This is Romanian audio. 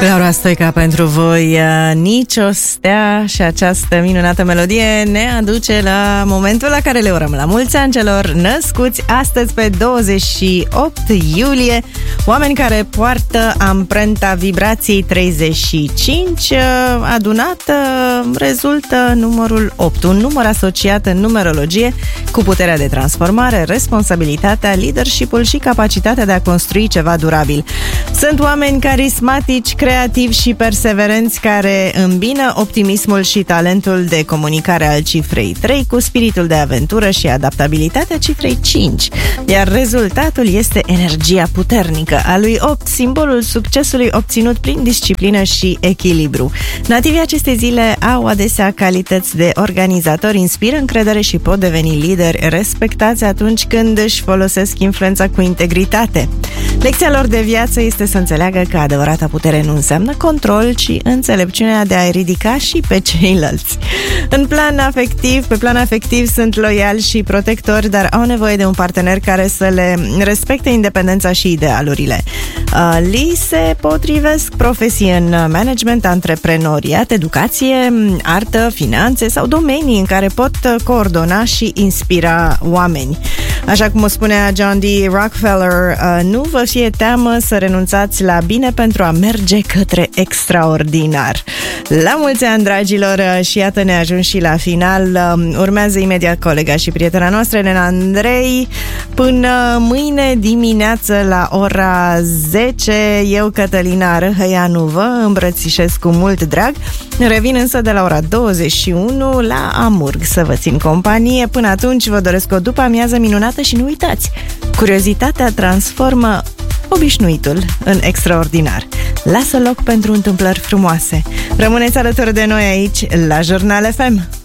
Laura Stoica pentru voi. Nici o stea și această minunată melodie ne aduce la momentul la care le urăm la mulți ani celor născuți astăzi pe 28 iulie. Oameni care poartă amprenta vibrației 35, adunat rezultă numărul 8, un număr asociat în numerologie cu puterea de transformare, responsabilitatea, leadership-ul și capacitatea de a construi ceva durabil. Sunt oameni carismatici, creativi și perseverenți care îmbină optimismul și talentul de comunicare al cifrei 3 cu spiritul de aventură și adaptabilitatea cifrei 5. Iar rezultatul este energia puternică a lui 8, simbolul succesului obținut prin disciplină și echilibru. Nativii acestei zile au adesea calități de organizatori, inspiră încredere și pot deveni lideri respectați atunci când își folosesc influența cu integritate. Lecția lor de viață este să înțeleagă că adevărata putere nu înseamnă control, ci înțelepciunea de a-i ridica și pe ceilalți. Pe plan afectiv sunt loiali și protectori, dar au nevoie de un partener care să le respecte independența și idealurile. Li se potrivesc profesii în management, antreprenoriat, educație, artă, finanțe sau domenii în care pot coordona și inspira oameni. Așa cum o spunea John D. Rockefeller, nu vă fie teamă să renunțați la bine pentru a merge către extraordinar. La mulți ani, dragilor, și iată ne ajung și la final. Urmează imediat colega și prietena noastră, Elena Andrei. Până mâine dimineață la ora 10, eu, Cătălina Răhăianu, vă îmbrățișez cu mult drag. Revin însă de la ora 21 la Amurg să vă țin companie. Până atunci vă doresc o după-amiază minunată și nu uitați, curiozitatea transformă obișnuitul în extraordinar. Lasă loc pentru întâmplări frumoase. Rămâneți alături de noi aici la Jurnal FM.